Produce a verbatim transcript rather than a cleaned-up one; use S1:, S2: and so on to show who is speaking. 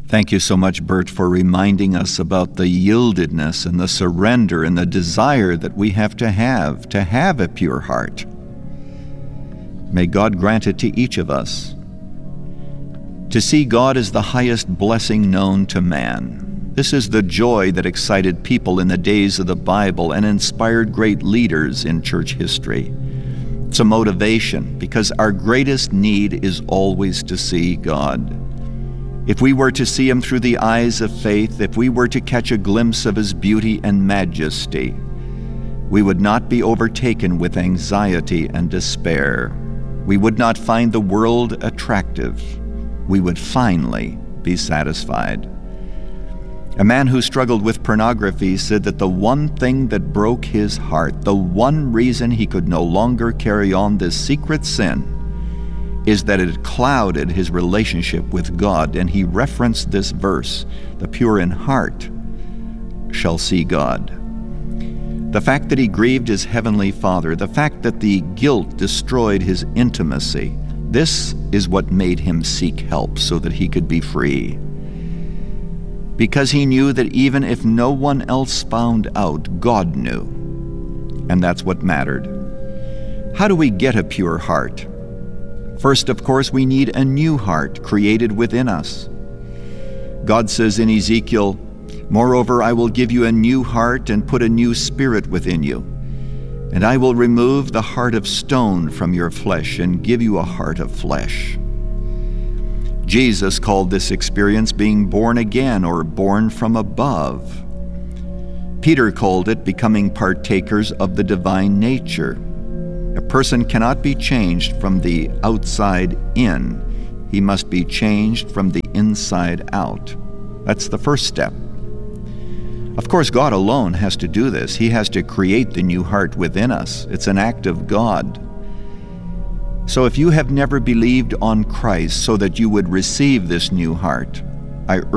S1: Thank you so much, Bert, for reminding us about the yieldedness and the surrender and the desire that we have to have, to have a pure heart. May God grant it to each of us. To see God as the highest blessing known to man. This is the joy that excited people in the days of the Bible and inspired great leaders in church history. It's a motivation because our greatest need is always to see God. If we were to see Him through the eyes of faith, if we were to catch a glimpse of His beauty and majesty, we would not be overtaken with anxiety and despair. We would not find the world attractive. We would finally be satisfied. A man who struggled with pornography said that the one thing that broke his heart, the one reason he could no longer carry on this secret sin, is that it clouded his relationship with God. And he referenced this verse, "The pure in heart shall see God." The fact that he grieved his heavenly Father, the fact that the guilt destroyed his intimacy, this is what made him seek help so that he could be free. Because he knew that even if no one else found out, God knew. And that's what mattered. How do we get a pure heart? First, of course, we need a new heart created within us. God says in Ezekiel, "Moreover, I will give you a new heart and put a new spirit within you. And I will remove the heart of stone from your flesh and give you a heart of flesh." Jesus called this experience being born again or born from above. Peter called it becoming partakers of the divine nature. A person cannot be changed from the outside in. He must be changed from the inside out. That's the first step. Of course, God alone has to do this. He has to create the new heart within us. It's an act of God. So if you have never believed on Christ so that you would receive this new heart, I